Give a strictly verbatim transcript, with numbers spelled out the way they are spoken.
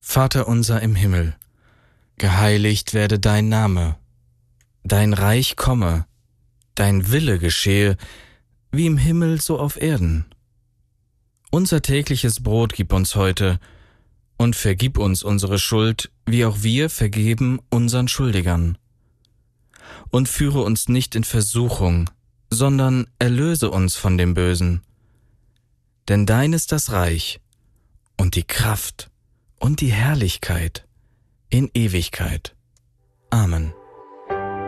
Vater unser im Himmel, geheiligt werde dein Name, dein Reich komme, dein Wille geschehe, wie im Himmel so auf Erden. Unser tägliches Brot gib uns heute und vergib uns unsere Schuld, wie auch wir vergeben unseren Schuldigern. Und führe uns nicht in Versuchung, sondern erlöse uns von dem Bösen. Denn dein ist das Reich und die Kraft und die Herrlichkeit in Ewigkeit. Amen.